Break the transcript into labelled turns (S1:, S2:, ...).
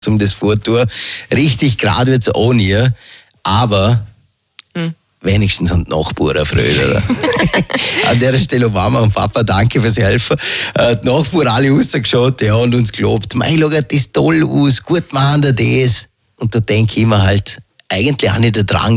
S1: um das Foto. Richtig gerade wird es auch nie, aber wenigstens haben die Nachbarn Freude. An der Stelle Mama und Papa, danke fürs Helfen. Die Nachbarn alle rausgeschaut, ja, und uns gelobt, mei, schau, das ist toll aus, gut machen wir das. Und da denke ich mir halt, eigentlich auch nicht der Drang,